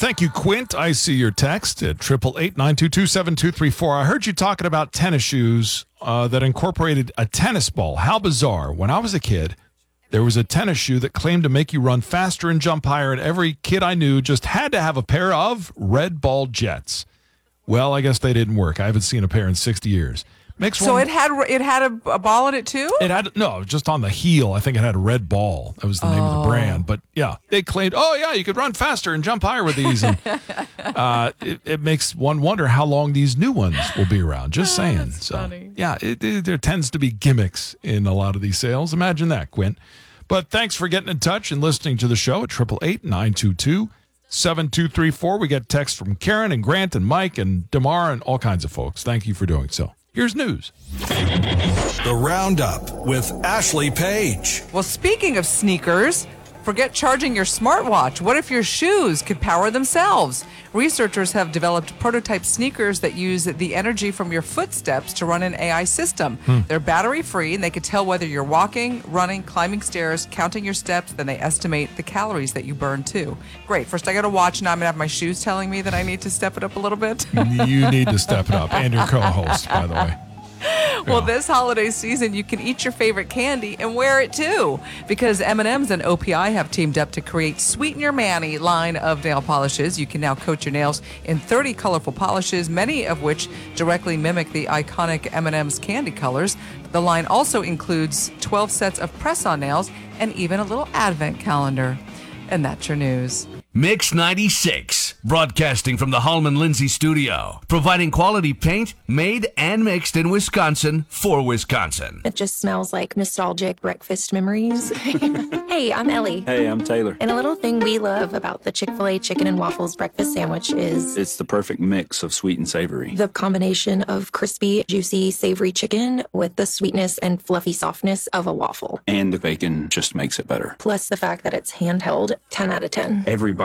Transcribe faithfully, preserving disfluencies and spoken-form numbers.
Thank you, Quint. I see your text at eight eight eight, nine two two, seven two three four. I heard you talking about tennis shoes uh, that incorporated a tennis ball. How bizarre. When I was a kid, there was a tennis shoe that claimed to make you run faster and jump higher, and every kid I knew just had to have a pair of Red Ball Jets. Well, I guess they didn't work. I haven't seen a pair in sixty years. Makes so one, it had it had a, a ball in it too? It had no, just on the heel. I think it had a red ball. That was the name oh. of the brand. But yeah, they claimed, oh yeah, you could run faster and jump higher with these. And uh, it, it makes one wonder how long these new ones will be around. Just oh, saying. That's so funny. yeah, it, it, there tends to be gimmicks in a lot of these sales. Imagine that, Quint. But thanks for getting in touch and listening to the show at eight eight eight, nine two two, seven two three four. We get texts from Karen and Grant and Mike and Damar and all kinds of folks. Thank you for doing so. Here's news. The Roundup with Ashley Page. Well, speaking of sneakers, forget charging your smartwatch. What if your shoes could power themselves? Researchers have developed prototype sneakers that use the energy from your footsteps to run an A I system. Hmm. They're battery-free, and they can tell whether you're walking, running, climbing stairs, counting your steps, then they estimate the calories that you burn, too. Great. First, I got to watch, now I'm going to have my shoes telling me that I need to step it up a little bit. You need to step it up, and your co-host, by the way. Well, Yeah. this holiday season, you can eat your favorite candy and wear it too, because M and M's and O P I have teamed up to create Sweeten Your Manny line of nail polishes. You can now coat your nails in thirty colorful polishes, many of which directly mimic the iconic M and M's candy colors. The line also includes twelve sets of press-on nails and even a little advent calendar. And that's your news. Mix ninety-six, broadcasting from the Hallman Lindsay studio, providing quality paint made and mixed in Wisconsin for Wisconsin. It just smells like nostalgic breakfast memories. Hey, I'm Ellie. Hey, I'm Taylor. And a little thing we love about the Chick-fil-A chicken and waffles breakfast sandwich is It's the perfect mix of sweet and savory. the combination of crispy, juicy, savory chicken with the sweetness and fluffy softness of a waffle. And the bacon just makes it better. Plus the fact that it's handheld, ten out of ten. Every